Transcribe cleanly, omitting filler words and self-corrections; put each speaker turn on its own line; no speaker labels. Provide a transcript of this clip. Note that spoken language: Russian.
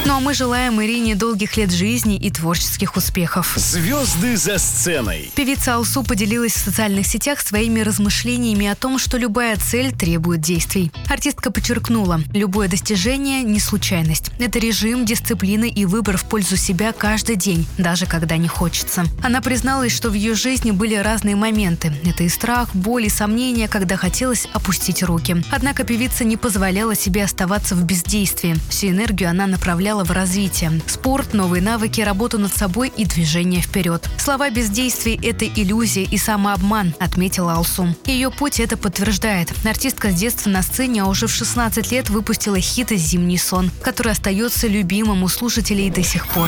Ну а мы желаем Ирине долгих лет жизни и творческих успехов.
Звезды за сценой.
Певица Алсу поделилась в социальных сетях своими размышлениями о том, что любая цель требует действий. Артистка подчеркнула, любое достижение – не случайность. Это режим, дисциплина и выбор в пользу себя каждый день, даже когда не хочется. Она призналась, что в ее жизни были разные моменты. Это и страх, боль, и сомнения, когда хотелось опустить руки. Однако певица не позволяла себе оставаться в бездействии. Всю энергию она направляла в развитие. Спорт, новые навыки, работу над собой и движение вперед. Слова бездействия – это иллюзия и самообман, отметила Алсу. Ее путь это подтверждает. Артистка с детства на сцене, а уже в 16 лет выпустила хит «Зимний сон», который остается любимым у слушателей до сих пор.